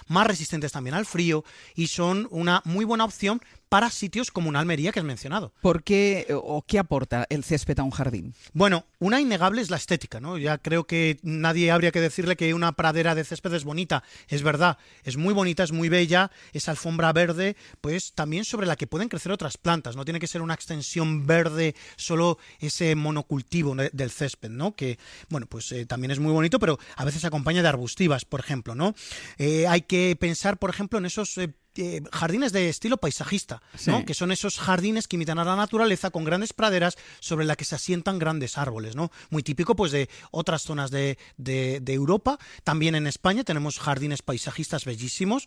más resistentes también al frío y son una muy buena opción para sitios como una Almería que has mencionado. ¿Por qué o qué aporta el césped a un jardín? Bueno, una innegable es la estética, ¿no? Ya creo que nadie habría que decirle que una pradera de césped es bonita. Es verdad, es muy bonita, es muy bella, esa alfombra verde, pues también sobre la que pueden crecer otras plantas. No tiene que ser una extensión verde, solo ese monocultivo del césped, ¿no? Que, bueno, pues también es muy bonito, pero a veces se acompaña de arbustivas, por ejemplo, ¿no? Hay que pensar, por ejemplo, en esos jardines de estilo paisajista, ¿no? Sí. Que son esos jardines que imitan a la naturaleza con grandes praderas sobre las que se asientan grandes árboles, ¿no? Muy típico pues de otras zonas de Europa. También en España tenemos jardines paisajistas bellísimos,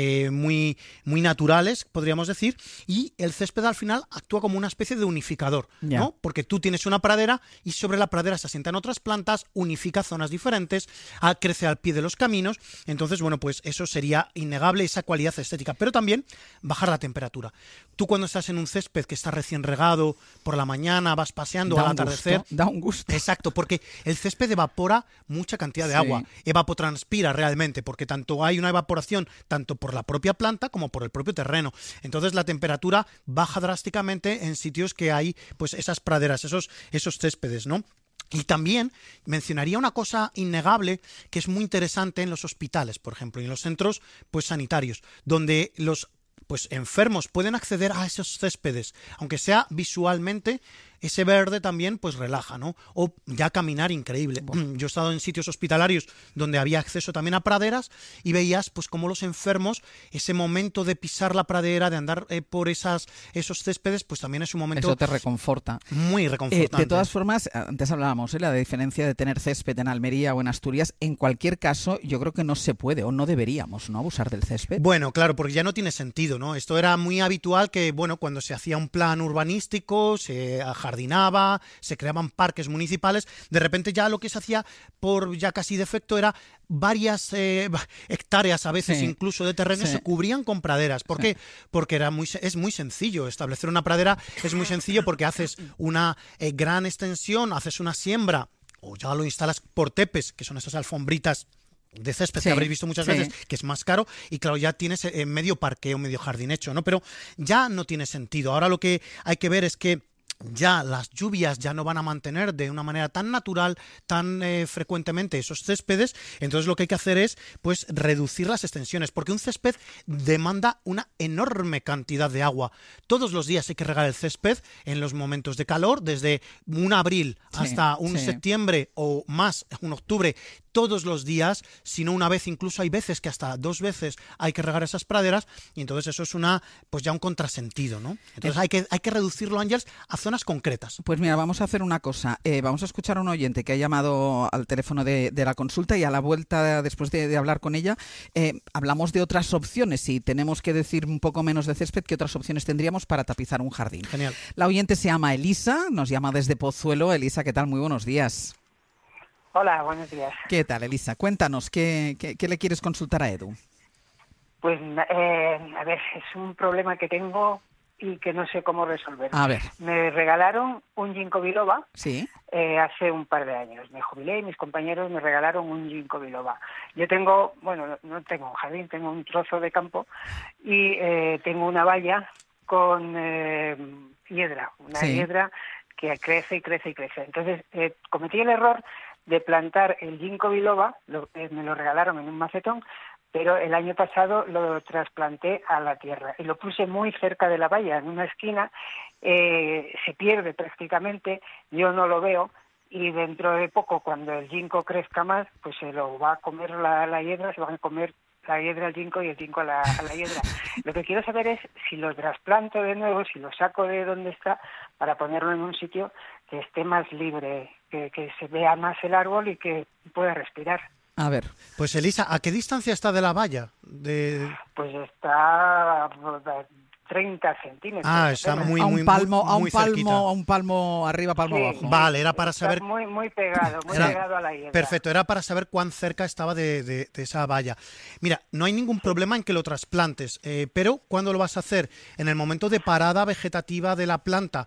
muy, muy naturales, podríamos decir, y el césped al final actúa como una especie de unificador, Ya. ¿no? Porque tú tienes una pradera y sobre la pradera se asientan otras plantas, unifica zonas diferentes, crece al pie de los caminos. Entonces, bueno, pues eso sería innegable, esa cualidad estética. Pero también bajar la temperatura. Tú cuando estás en un césped que está recién regado, por la mañana vas paseando al atardecer. Da un gusto. Exacto, porque el césped evapora mucha cantidad de Sí. agua, evapotranspira realmente, porque tanto hay una evaporación tanto por la propia planta como por el propio terreno. Entonces la temperatura baja drásticamente en sitios que hay pues esas praderas, esos céspedes, ¿no? Y también mencionaría una cosa innegable que es muy interesante en los hospitales, por ejemplo, y en los centros pues sanitarios, donde los pues enfermos pueden acceder a esos céspedes, aunque sea visualmente, ese verde también pues relaja, ¿no? O ya caminar increíble. Yo he estado en sitios hospitalarios donde había acceso también a praderas y veías pues cómo los enfermos, ese momento de pisar la pradera, de andar por esos céspedes, pues también es un momento Eso te reconforta. muy reconfortante. De todas formas, antes hablábamos de la diferencia de tener césped en Almería o en Asturias. En cualquier caso, yo creo que no se puede o no deberíamos, ¿no?, abusar del césped. Bueno, claro, porque ya no tiene sentido, ¿no? Esto era muy habitual que, bueno, cuando se hacía un plan urbanístico, se ajardinaba, se creaban parques municipales, de repente ya lo que se hacía por ya casi defecto era varias hectáreas a veces Sí. incluso de terreno Sí. se cubrían con praderas. ¿Por qué? Porque es muy sencillo. Establecer una pradera es muy sencillo porque haces una gran extensión, haces una siembra o ya lo instalas por tepes, que son esas alfombritas de césped Sí, que habréis visto muchas sí. veces, que es más caro, y claro, ya tienes medio parqueo, medio jardín hecho, ¿no? Pero ya no tiene sentido. Ahora lo que hay que ver es que ya las lluvias ya no van a mantener de una manera tan natural, tan frecuentemente esos céspedes. Entonces lo que hay que hacer es pues reducir las extensiones, porque un césped demanda una enorme cantidad de agua. Todos los días hay que regar el césped en los momentos de calor, desde un abril Sí, hasta un sí. septiembre o más, un octubre, todos los días, si no una vez, incluso hay veces que hasta 2 veces hay que regar esas praderas, y entonces eso es pues ya un contrasentido, ¿no? Entonces hay que reducirlo, Ángeles, a zonas concretas. Pues mira, vamos a hacer una cosa. Vamos a escuchar a un oyente que ha llamado al teléfono de la consulta, y a la vuelta, después de hablar con ella, hablamos de otras opciones. Si tenemos que decir un poco menos de césped, ¿qué otras opciones tendríamos para tapizar un jardín? Genial. La oyente se llama Elisa, nos llama desde Pozuelo. Elisa, ¿qué tal? Muy buenos días. Hola, buenos días. ¿Qué tal, Elisa? Cuéntanos, ¿qué le quieres consultar a Edu? Pues, a ver, es un problema que tengo y que no sé cómo resolver. A ver. Me regalaron un ginkgo biloba Sí. hace un par de años. Me jubilé y mis compañeros me regalaron un ginkgo biloba. Yo tengo, bueno, no tengo un jardín, tengo un trozo de campo y tengo una valla con hiedra, una Sí. hiedra que crece y crece y crece. Entonces, cometí el error de plantar el ginkgo biloba, me lo regalaron en un macetón, pero el año pasado lo trasplanté a la tierra y lo puse muy cerca de la valla, en una esquina. Se pierde prácticamente, yo no lo veo, y dentro de poco, cuando el ginkgo crezca más, pues se lo va a comer la hiedra, se van a comer la hiedra al ginkgo y el ginkgo a la hiedra. Lo que quiero saber es si lo trasplanto de nuevo, si lo saco de donde está, para ponerlo en un sitio que esté más libre, que se vea más el árbol y que pueda respirar. A ver. Pues Elisa, ¿a qué distancia está de la valla? Pues está a 30 centímetros. Está apenas. muy, a muy, un palmo, muy, a un muy palmo, cerquita. a un palmo arriba, palmo Sí. abajo. Vale, era para Está saber. muy pegado, Era- pegado a la hiedra. Perfecto, era para saber cuán cerca estaba de esa valla. Mira, no hay ningún problema en que lo trasplantes, pero ¿cuándo lo vas a hacer? En el momento de parada vegetativa de la planta.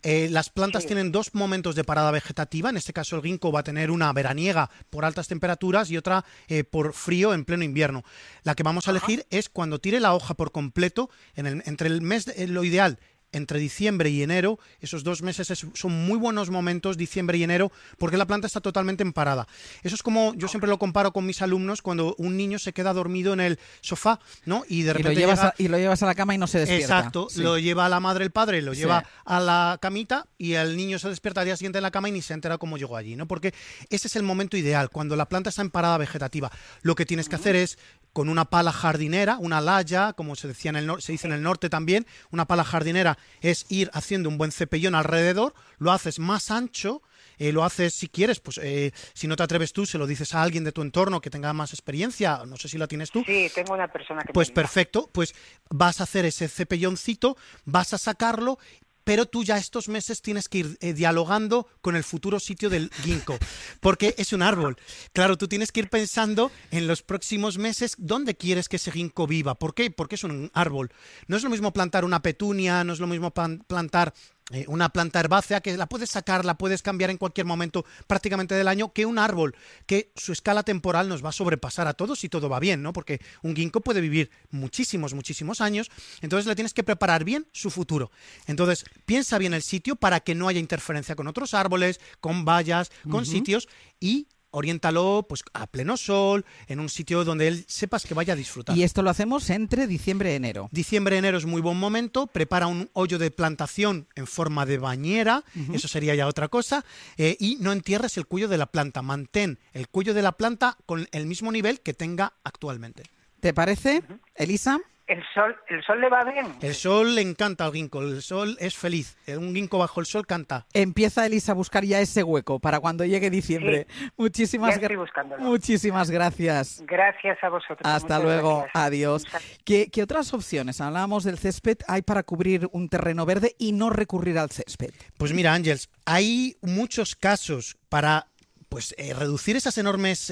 las plantas Sí. tienen dos momentos de parada vegetativa. En este caso el ginkgo va a tener una veraniega por altas temperaturas y otra por frío en pleno invierno. La que vamos a elegir es cuando tire la hoja por completo, entre el mes, lo ideal, entre diciembre y enero. Esos 2 meses son muy buenos momentos, diciembre y enero, porque la planta está totalmente en parada. Eso es como, yo siempre lo comparo con mis alumnos, cuando un niño se queda dormido en el sofá, ¿no? Y de repente lo llevas a la cama y no se despierta. Exacto, Sí. lo lleva a la madre, el padre, lo Sí. lleva a la camita y el niño se despierta al día siguiente en la cama y ni se entera cómo llegó allí, ¿no? Porque ese es el momento ideal, cuando la planta está en parada vegetativa. Lo que tienes que hacer es, con una pala jardinera, una laya, como se decía se dice en el norte también, una pala jardinera es ir haciendo un buen cepellón alrededor, lo haces más ancho, lo haces si quieres, pues si no te atreves tú, se lo dices a alguien de tu entorno que tenga más experiencia, no sé si la tienes tú. Sí, tengo una persona que Pues me ayuda. perfecto, pues vas a hacer ese cepelloncito, vas a sacarlo, pero tú ya estos meses tienes que ir dialogando con el futuro sitio del ginkgo, porque es un árbol. Claro, tú tienes que ir pensando en los próximos meses dónde quieres que ese ginkgo viva. ¿Por qué? Porque es un árbol. No es lo mismo plantar una petunia, no es lo mismo plantar una planta herbácea que la puedes sacar, la puedes cambiar en cualquier momento prácticamente del año, que un árbol que su escala temporal nos va a sobrepasar a todos si todo va bien, ¿no? Porque un ginkgo puede vivir muchísimos años, entonces le tienes que preparar bien su futuro. Entonces, piensa bien el sitio para que no haya interferencia con otros árboles, con vallas, con sitios, y oriéntalo pues a pleno sol, en un sitio donde él sepas que vaya a disfrutar. Y esto lo hacemos entre diciembre y enero. Diciembre-enero es muy buen momento. Prepara un hoyo de plantación en forma de bañera, eso sería ya otra cosa, y no entierres el cuello de la planta. Mantén el cuello de la planta con el mismo nivel que tenga actualmente. ¿Te parece, Elisa? ¿El sol le va bien? El sol le encanta al ginkgo, el sol es feliz. Un ginkgo bajo el sol canta. Empieza Elisa a buscar ya ese hueco para cuando llegue diciembre. Sí, Muchísimas ya estoy buscándolo. Muchísimas gracias. Gracias a vosotros. Hasta muchas luego, gracias. adiós. ¿Qué otras opciones? Hablábamos del césped, hay para cubrir un terreno verde y no recurrir al césped. Pues mira, Ángels, hay muchos casos para reducir esas enormes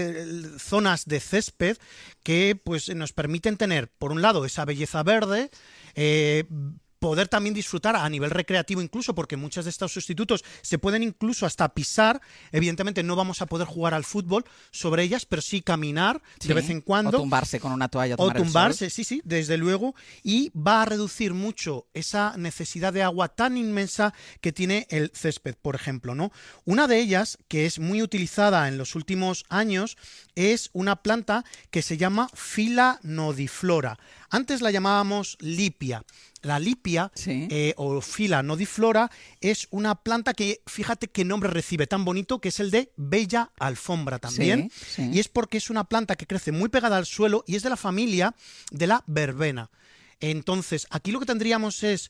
zonas de césped que pues nos permiten tener, por un lado, esa belleza verde, poder también disfrutar a nivel recreativo incluso, porque muchos de estos sustitutos se pueden incluso hasta pisar. Evidentemente no vamos a poder jugar al fútbol sobre ellas, pero sí caminar de vez en cuando. O tumbarse con una toalla. O tumbarse, sí, desde luego. Y va a reducir mucho esa necesidad de agua tan inmensa que tiene el césped, por ejemplo, ¿no? Una de ellas, que es muy utilizada en los últimos años, es una planta que se llama Phila nodiflora. Antes la llamábamos lipia. La lipia, sí, o Phila nodiflora, es una planta que, fíjate qué nombre recibe tan bonito, que es el de bella alfombra también. Sí, sí. Y es porque es una planta que crece muy pegada al suelo y es de la familia de la verbena. Entonces, aquí lo que tendríamos es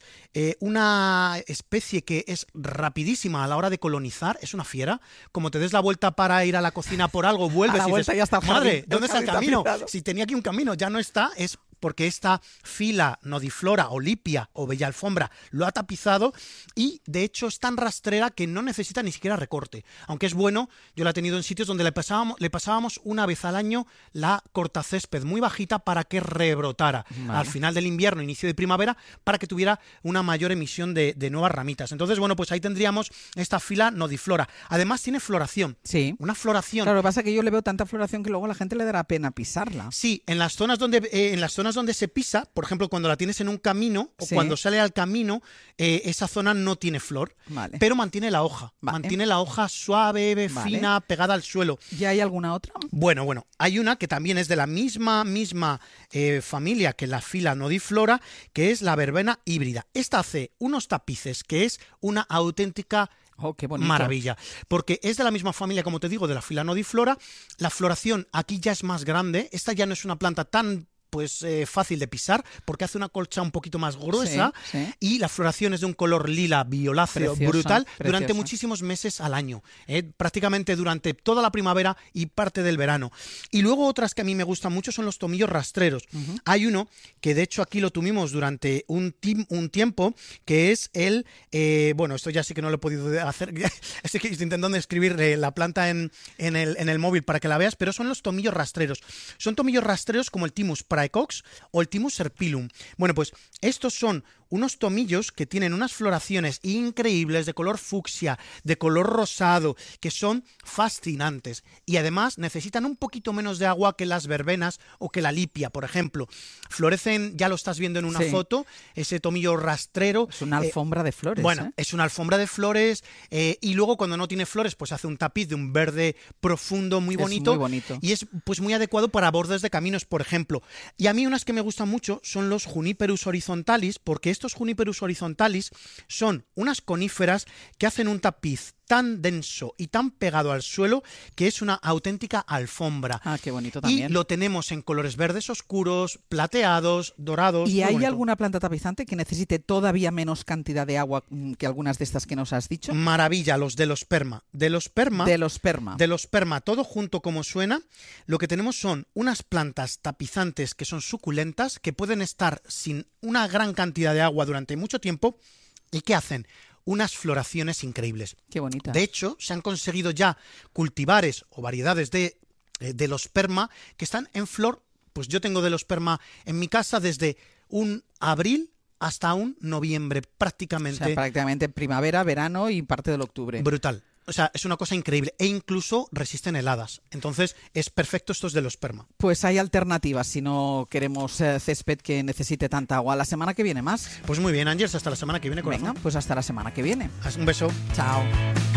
una especie que es rapidísima a la hora de colonizar, es una fiera. Como te des la vuelta para ir a la cocina por algo, vuelves a la y vuelta dices, ya está el madre, jardín, ¿dónde está el camino? tapizado. Si tenía aquí un camino, ya no está, es porque esta Phila nodiflora o lipia o bella alfombra lo ha tapizado y de hecho es tan rastrera que no necesita ni siquiera recorte. Aunque es bueno, yo la he tenido en sitios donde le pasábamos una vez al año la cortacésped muy bajita para que rebrotara al final del invierno, inicio de primavera, para que tuviera una mayor emisión de nuevas ramitas. Entonces, bueno, pues ahí tendríamos esta Phila nodiflora. Además tiene floración. Sí. Una floración. Claro, lo que pasa es que yo le veo tanta floración que luego a la gente le dará pena pisarla. Sí, en las zonas donde se pisa, por ejemplo, cuando la tienes en un camino o Sí. cuando sale al camino, esa zona no tiene flor, Vale. pero mantiene la hoja. Vale. Mantiene la hoja suave, Vale. fina, pegada al suelo. ¿Ya hay alguna otra? Bueno, hay una que también es de la misma familia que la Phila nodiflora, que es la verbena híbrida. Esta hace unos tapices que es una auténtica Oh, qué bonito. maravilla, porque es de la misma familia, como te digo, de la Phila nodiflora. La floración aquí ya es más grande. Esta ya no es una planta tan fácil de pisar porque hace una colcha un poquito más gruesa, Sí, sí. y la floración es de un color lila violáceo Preciosa, brutal durante preciosa. muchísimos meses al año, prácticamente durante toda la primavera y parte del verano. Y luego otras que a mí me gustan mucho son los tomillos rastreros. Hay uno que de hecho aquí lo tuvimos durante un tiempo, que es el, esto ya sí que no lo he podido hacer, estoy intentando escribir la planta en el móvil para que la veas, pero son los tomillos rastreros. Son tomillos rastreros como el Thymus praecox o el Thymus serpyllum. Bueno, pues estos son unos tomillos que tienen unas floraciones increíbles de color fucsia, de color rosado, que son fascinantes. Y además necesitan un poquito menos de agua que las verbenas o que la lipia, por ejemplo. Florecen, ya lo estás viendo en una foto, ese tomillo rastrero. Es una alfombra de flores. Bueno, es una alfombra de flores y luego cuando no tiene flores pues hace un tapiz de un verde profundo muy bonito, muy bonito. Y es pues muy adecuado para bordes de caminos, por ejemplo. Y a mí unas que me gustan mucho son los Juniperus horizontalis, porque estos Juniperus horizontalis son unas coníferas que hacen un tapiz tan denso y tan pegado al suelo que es una auténtica alfombra. Ah, qué bonito también. Y lo tenemos en colores verdes oscuros, plateados, dorados. ¿Y muy hay bonito. alguna planta tapizante que necesite todavía menos cantidad de agua que algunas de estas que nos has dicho? Maravilla, los Delosperma. Delosperma, todo junto como suena, lo que tenemos son unas plantas tapizantes que son suculentas, que pueden estar sin una gran cantidad de agua durante mucho tiempo y que hacen unas floraciones increíbles. Qué bonita. De hecho, se han conseguido ya cultivares o variedades de Delosperma que están en flor. Pues yo tengo Delosperma en mi casa desde un abril hasta un noviembre, prácticamente. O sea, prácticamente primavera, verano y parte del octubre. Brutal. O sea, es una cosa increíble. E incluso resisten heladas. Entonces, es perfecto estos Delosperma. Pues hay alternativas si no queremos césped que necesite tanta agua. La semana que viene más. Pues muy bien, Ángeles, hasta la semana que viene. Venga, pues hasta la semana que viene. Un beso. Chao.